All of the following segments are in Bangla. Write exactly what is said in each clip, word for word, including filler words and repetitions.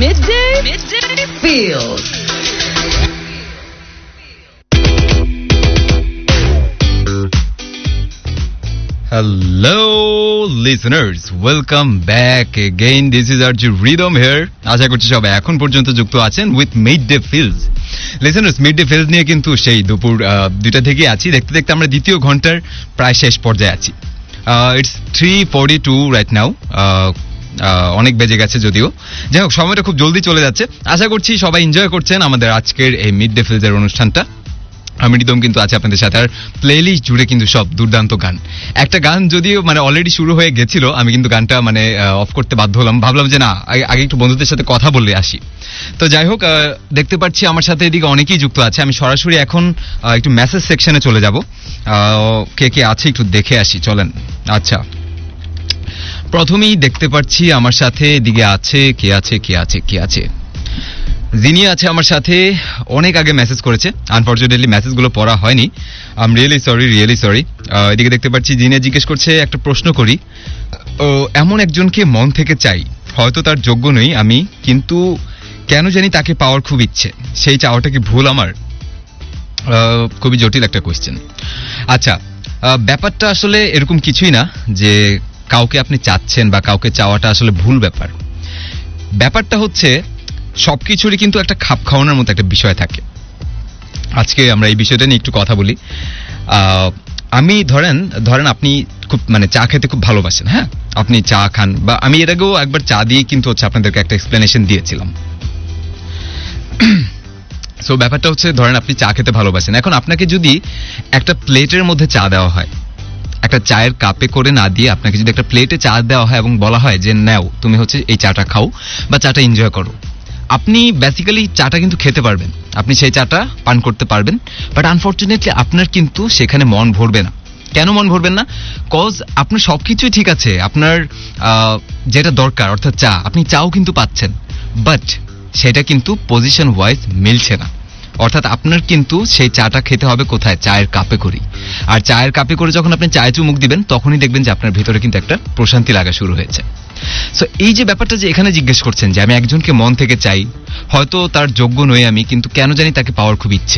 Midday, Midday Feels. Hello listeners, welcome back again. This is R J Rhythm here. আশা করছি সবাই এখন পর্যন্ত যুক্ত আছেন with Midday Feels. Listeners, Midday Feels নিয়ে কিন্তু সেই দুপুর দুইটা থেকে আছি। দেখতে দেখতে আমরা দ্বিতীয় ঘন্টার প্রায় শেষ পর্যায়ে আছি। It's three forty two right now. অনেক বেজে গেছে যদিও, যাই হোক সময়টা খুব জলদি চলে যাচ্ছে। আশা করছি সবাই এনজয় করছেন আমাদের আজকের এই Midday Feels এর অনুষ্ঠানটা। আমি রিদম কিন্তু আছে আপনাদের সাথে, আর প্লেলিস্ট জুড়ে কিন্তু সব দুর্দান্ত গান। একটা গান যদিও মানে অলরেডি শুরু হয়ে গেছিল, আমি কিন্তু গানটা মানে অফ করতে বাধ্য হলাম, ভাবলাম যে না আগে একটু বন্ধুদের সাথে কথা বলে আসি। তো যাই হোক, দেখতে পাচ্ছি আমার সাথে এদিকে অনেকেই যুক্ত আছে। আমি সরাসরি এখন একটু মেসেজ সেকশনে চলে যাব, কে কে আছে একটু দেখে আসি, চলেন। আচ্ছা, প্রথমেই দেখতে পাচ্ছি আমার সাথে এদিকে আছে কে আছে কে আছে কে আছে জিনি আছে আমার সাথে, অনেক আগে মেসেজ করেছে। আনফরচুনেটলি মেসেজগুলো পড়া হয়নি, I am really sorry really sorry. এদিকে দেখতে পাচ্ছি জিনে জিজ্ঞেস করছে একটা প্রশ্ন করি, এমন একজনকে মন থেকে চাই, হয়তো তার যোগ্য নই আমি, কিন্তু কেন জানি তাকে পাওয়ার খুব ইচ্ছে, সেই চাওয়াটা কি ভুল আমার? খুবই জটিল একটা কোয়েশ্চেন। আচ্ছা, ব্যাপারটা আসলে এরকম কিছুই না যে কাউকে আপনি চাচ্ছেন বা কাউকে চাওয়াটা আসলে ভুল ব্যাপার। ব্যাপারটা হচ্ছে সবকিছুরই কিন্তু একটা খাপ খাওয়ানোর মতো একটা বিষয় থাকে। আজকে আমরা এই বিষয়টা নিয়ে একটু কথা বলি। আমি ধরেন ধরেন আপনি খুব মানে চা খেতে খুব ভালোবাসেন, হ্যাঁ, আপনি চা খান, বা আমি এর আগেও একবার চা দিয়ে কিন্তু হচ্ছে আপনাদেরকে একটা এক্সপ্লেনেশন দিয়েছিলাম। সো ব্যাপারটা হচ্ছে ধরেন আপনি চা খেতে ভালোবাসেন, এখন আপনাকে যদি একটা প্লেটের মধ্যে চা দেওয়া হয়, একটা চায়ের কাপে করে না দিয়ে আপনাকে যদি একটা প্লেটে চা দেওয়া হয় এবং বলা হয় যে নাও তুমি হচ্ছে এই চাটা খাও বা চাটা এনজয় করো, আপনি বেসিক্যালি চাটা কিন্তু খেতে পারবেন, আপনি সেই চাটা পান করতে পারবেন, বাট আনফরচুনেটলি আপনার কিন্তু সেখানে মন ভরবে না। কেন মন ভরবেন না? কজ আপনার সবকিছুই ঠিক আছে, আপনার যেটা দরকার অর্থাৎ চা, আপনি চাও কিন্তু পাচ্ছেন, বাট সেটা কিন্তু পজিশন ওয়াইজ মিলছে না। অর্থাৎ আপনার কিন্তু সেই চাটা খেতে হবে কোথায়? চায়ের কাপে করে। আর চায়ের কাপে করে যখন আপনি চায়ে চুমুক দিবেন, তখনই দেখবেন যে আপনার ভিতরে কিন্তু একটা প্রশান্তি লাগা শুরু হয়েছে। সো এই যে ব্যাপারটা যে এখানে জিজ্ঞেস করছেন যে আমি একজনকে মন থেকে চাই, হয়তো তার যোগ্য নই আমি, কিন্তু কেন জানি তাকে পাওয়ার খুব ইচ্ছে।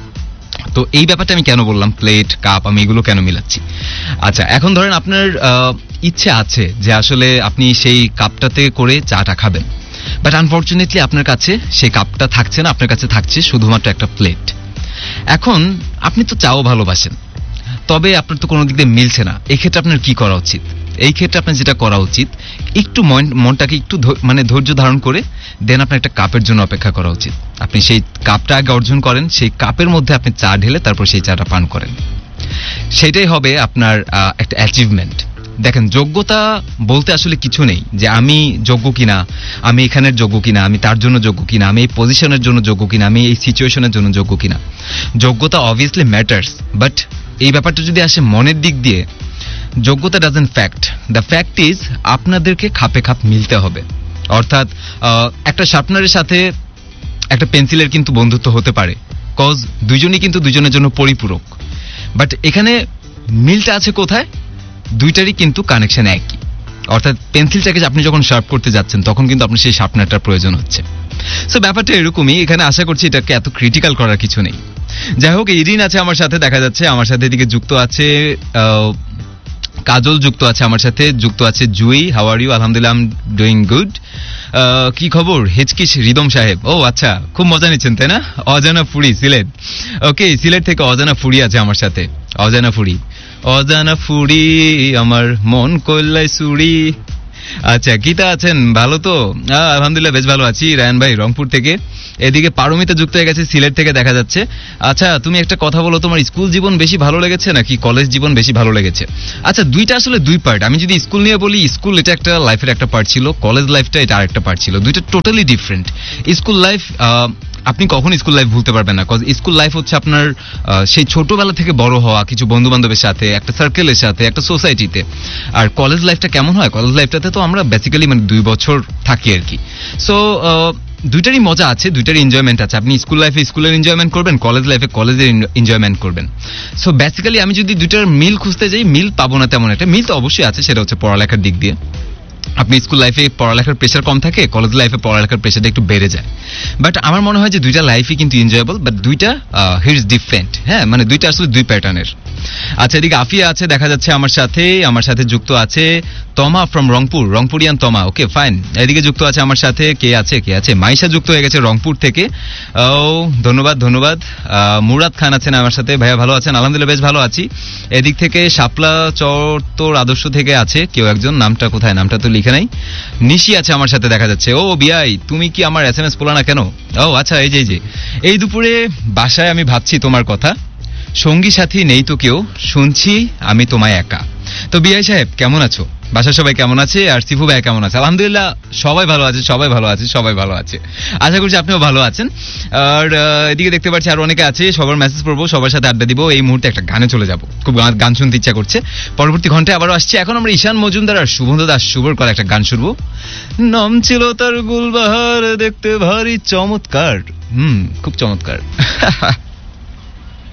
তো এই ব্যাপারটা আমি কেন বললাম প্লেট কাপ, আমি এগুলো কেন মিলাচ্ছি? আচ্ছা, এখন ধরেন আপনার ইচ্ছে আছে যে আসলে আপনি সেই কাপটাতে করে চাটা খাবেন, বাট আনফরচুনেটলি আপনার কাছে সেই কাপটা থাকছে না, আপনার কাছে থাকছে শুধুমাত্র একটা প্লেট। এখন আপনি তো চাও ভালোবাসেন, তবে আপনার তো কোনো দিক দিয়ে মিলছে না। এই ক্ষেত্রে আপনার কি করা উচিত? এই ক্ষেত্রে আপনার যেটা করা উচিত, একটু মনটাকে একটু মানে ধৈর্য ধারণ করে দেন আপনার একটা কাপের জন্য অপেক্ষা করা উচিত। আপনি সেই কাপটা আগে অর্জন করেন, সেই কাপের মধ্যে আপনি চা ঢেলে তারপর সেই চাটা পান করেন, সেটাই হবে আপনার একটা অ্যাচিভমেন্ট। দেখেন, যোগ্যতা বলতে আসলে কিছু নেই যে আমি যোগ্য কিনা, আমি এখানের যোগ্য কিনা, আমি তার জন্য যোগ্য কিনা, আমি এই পজিশনের জন্য যোগ্য কিনা, আমি এই সিচুয়েশনের জন্য যোগ্য কিনা। যোগ্যতা অবভিয়াসলি ম্যাটার্স, বাট এই ব্যাপারটা যদি আসে মনের দিক দিয়ে, যোগ্যতা doesn't fact. The fact is আপনাদেরকে খাপে খাপ মিলতে হবে। অর্থাৎ একটা শার্পনারের সাথে একটা পেন্সিলের কিন্তু বন্ধুত্ব হতে পারে, কজ দুইজনই কিন্তু দুইজনের জন্য পরিপূরক, বাট এখানে মিলটা আছে কোথায়? দুইটারই কিন্তু কানেকশন একই। অর্থাৎ পেন্সিলটাকে আপনি যখন শার্প করতে যাচ্ছেন, তখন কিন্তু আপনার সেই শার্পনারটার প্রয়োজন হচ্ছে। সো ব্যাপারটা এরকমই। এখানে আশা করছি এটাকে এত ক্রিটিক্যাল করার কিছু নেই। যাই হোক, ইরিন আছে আমার সাথে, দেখা যাচ্ছে আমার সাথে এদিকে যুক্ত আছে কাজল, যুক্ত আছে আমার সাথে, যুক্ত আছে জুই। How are you? আলহামদুলিল্লাহ, আই এম ডুইং গুড। কি খবর হেচকিস রিদম সাহেব? ও আচ্ছা, খুব মজা নিচ্ছেন তাই না? অজানা ফুড়ি সিলেট, ওকে, সিলেট থেকে অজানা ফুড়ি আছে আমার সাথে। অজানা ফুড়ি, অজানা ফুড়ি আমার মন কল্যায় সুড়ি। আচ্ছা, গীতা আছেন? ভালো তো? আলহামদুলিল্লাহ, বেশ ভালো আছি। রায়ন ভাই রংপুর থেকে। এদিকে পারমিতা যুক্ত হয়ে গেছে সিলেট থেকে, দেখা যাচ্ছে। আচ্ছা, তুমি একটা কথা বলো, তোমার স্কুল জীবন বেশি ভালো লেগেছে নাকি কলেজ জীবন বেশি ভালো লেগেছে? আচ্ছা, দুইটা আসলে দুই পার্ট। আমি যদি স্কুল নিয়ে বলি, স্কুল এটা একটা লাইফের একটা পার্ট ছিল, কলেজ লাইফটা এটা আরেকটা পার্ট ছিল, দুইটা টোটালি ডিফারেন্ট। স্কুল লাইফ আপনি কখন স্কুল লাইফ ভুলতে পারবেন না, কজ স্কুল লাইফ হচ্ছে আপনার সেই ছোটবেলা থেকে বড় হওয়া, কিছু বন্ধু বান্ধবের সাথে, একটা সার্কেলের সাথে, একটা সোসাইটিতে। আর কলেজ লাইফটা কেমন হয়? কলেজ লাইফটাতে তো আমরা বেসিক্যালি মানে দুই বছর থাকি আর কি। সো দুইটারই মজা আছে, দুইটারই এনজয়মেন্ট আছে। আপনি স্কুল লাইফে স্কুলের এনজয়মেন্ট করবেন, কলেজ লাইফে কলেজের এনজয়মেন্ট করবেন। সো বেসিক্যালি আমি যদি দুইটার মিল খুঁজতে যাই, মিল পাবো না তেমন একটা। মিল তো অবশ্যই আছে, সেটা হচ্ছে পড়ালেখার দিক দিয়ে। আপনি স্কুল লাইফে পড়ালেখার প্রেশার কম থাকে, কলেজ লাইফে পড়ালেখার প্রেশারটা একটু বেড়ে যায়। বাট আমার মনে হয় যে দুইটা লাইফই কিন্তু এনজয়েবল, বাট দুইটা হিজ ডিফারেন্ট। হ্যাঁ, মানে দুইটা আসলে দুই প্যাটার্নের। আচ্ছা, এদিকে আফিয়া আছে দেখা যাচ্ছে আমার সাথে, আমার সাথে যুক্ত আছে তমা ফ্রম রংপুর, রংপুরিয়ান তমা, ওকে ফাইন। এদিকে যুক্ত আছে আমার সাথে কে আছে কে আছে মাইশা যুক্ত হয়ে গেছে রংপুর থেকে। ও ধন্যবাদ ধন্যবাদ। মুরাদ খান আছেন আমার সাথে, ভাইয়া ভালো আছেন? আলহামদুলিল্লাহ বেশ ভালো আছি। এদিক থেকে শাপলা চত্বর আদর্শ থেকে আছে কেউ একজন, নামটা কোথায়, নামটা তো লিখে নাই। নিশি আছে আমার সাথে দেখা যাচ্ছে। ও বিআই, তুমি কি আমার এস এম এস পড়লা না কেন? ও আচ্ছা, এই যে এই যে এই দুপুরে বাসায় আমি ভাবছি তোমার কথা, সঙ্গী সাথী নেই তো কেউ, শুনছি আমি তোমায় একা। তো বিআই সাহেব কেমন আছো? বাসার সবাই কেমন আছে? আর সিফু ভাই কেমন আছে? আলহামদুলিল্লাহ সবাই ভালো আছে, সবাই ভালো আছে, সবাই ভালো আছে। আশা করছি আপনিও ভালো আছেন। আর এদিকে দেখতে পাচ্ছি আর অনেকে আছে, সবার মেসেজ পড়বো, সবার সাথে আড্ডা দিব। এই মুহূর্তে একটা গানে চলে যাব, খুব গান শুনতে ইচ্ছা করছে। পরবর্তী ঘন্টায় আবারও আসছে। এখন আমরা ঈশান মজুমদার আর শুভন্ত দাস শুভর করা একটা গান শুনবো। নাম ছিল তার গুলবাহার, দেখতে ভারী চমৎকার। হুম, খুব চমৎকার।